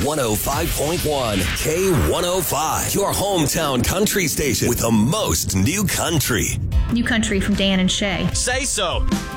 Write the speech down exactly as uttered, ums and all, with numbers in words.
one oh five point one K one oh five, your hometown country station with the most new country. New country from Dan and Shay. Say so.